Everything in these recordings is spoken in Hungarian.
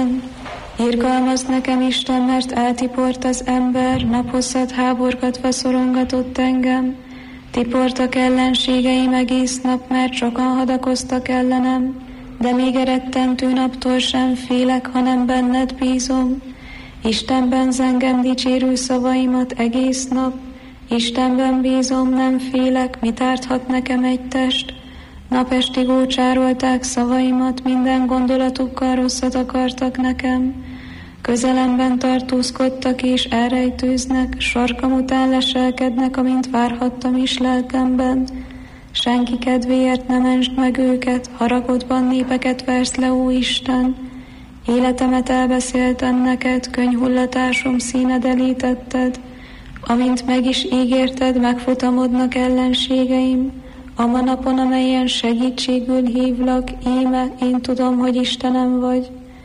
Isten. Irgalmazd nekem, Isten, mert eltiport az ember, naphosszat háborgatva szorongatott engem. Tiportak ellenségeim egész nap, mert sokan hadakoztak ellenem, de még erettentő naptól sem félek, hanem benned bízom. Istenben zengem dicsérő szavaimat egész nap, Istenben bízom, nem félek, mit árthat nekem egy test. Napestig ócsárolták szavaimat, minden gondolatukkal rosszat akartak nekem. Közelemben tartózkodtak és elrejtőznek, sarkam után leselkednek, amint várhattam is lelkemben. Senki kedvéért ne mentsd meg őket, haragodban népeket versz le, ó Isten. Életemet elbeszéltem neked, könnyhullatásom színed elítetted. Amint meg is ígérted, megfutamodnak ellenségeim. A napon, amelyen segítségül hívlak, íme, én tudom, hogy Istenem vagy.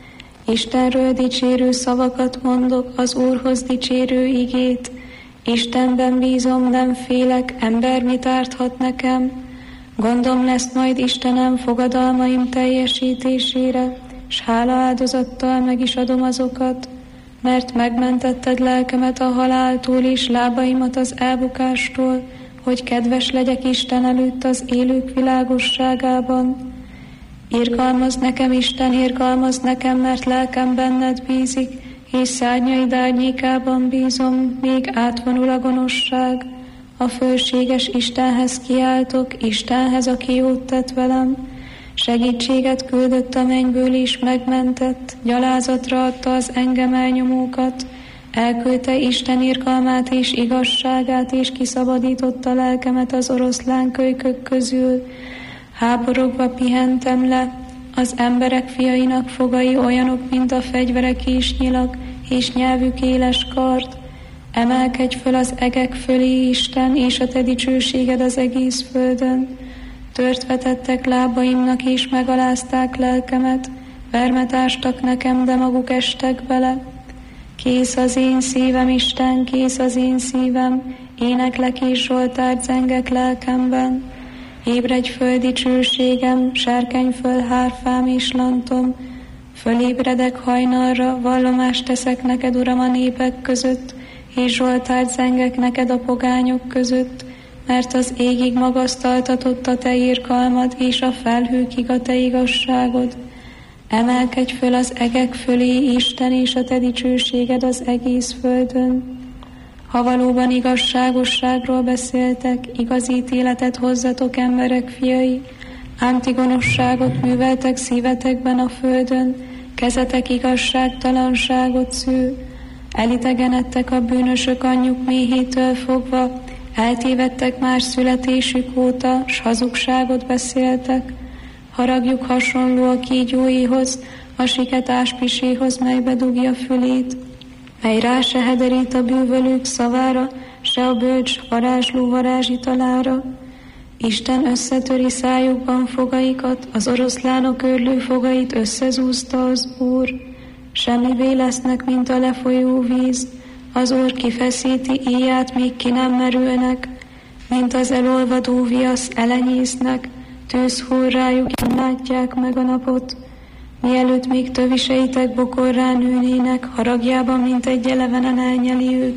Istenről dicsérő szavakat mondok, az Úrhoz dicsérő igét. Istenben bízom, nem félek, ember mit árthat nekem? Gondom lesz majd, Istenem, fogadalmaim teljesítésére, s hálaáldozattal meg is adom azokat, mert megmentetted lelkemet a haláltól és lábaimat az elbukástól, hogy kedves legyek Isten előtt az élők világosságában. Irgalmazd nekem, Isten, irgalmazd nekem, mert lelkem benned bízik, és szárnyaid árnyékában bízom, még átvonul a gonoszság. A fölséges Istenhez kiáltok, Istenhez, aki jót tett velem. Segítséget küldött a mennyből és megmentett, gyalázatra adta az engem elnyomókat. Elküldte Isten irgalmát és igazságát, és kiszabadította lelkemet az oroszlán kölykök közül. Háborogva pihentem le, az emberek fiainak fogai olyanok, mint a fegyverek és nyilak, és nyelvük éles kard. Emelkedj föl az egek fölé, Isten, és a te dicsőséged az egész földön. Tört vetettek lábaimnak, és megalázták lelkemet, vermet ástak nekem, de maguk estek bele. Kész az én szívem, Isten, kész az én szívem, éneklek és zsoltárt zengek lelkemben. Ébredj föl, dicsőségem, serkenj föl, hárfám és lantom. Fölébredek hajnalra, vallomást teszek neked, Uram, a népek között, és zsoltárt zengek neked a pogányok között, mert az égig magasztaltatott a te irgalmad, és a felhőkig a te igazságod. Emelkedj föl az egek fölé, Isten, és a te dicsőséged az egész földön. Ha valóban igazságosságról beszéltek, igaz ítéletet hozzatok, emberek fiai, ám ti gonoszságot műveltek szívetekben a földön, kezetek igazságtalanságot szül. Elitegenedtek a bűnösök anyjuk méhétől fogva, eltévedtek már születésük óta, s hazugságot beszéltek. Haragjuk hasonló a kígyóéhoz, a siketás piséhoz, melybe dugja fülét, mely rá se hederít a bűvölők szavára, se a bölcs varázsló varázsitalára. Isten összetöri szájukban fogaikat, az oroszlánok őrlő fogait összezúzta az Úr. Semmivé lesznek, mint a lefolyó víz, az Úr kifeszíti íját, még ki nem merülnek, mint az elolvadó viasz elenyésznek, tűz hull rájuk, nem látják meg a napot. Mielőtt még töviseitek bokorrá nőnének, haragjában, mint egy elevenen elnyeli őket.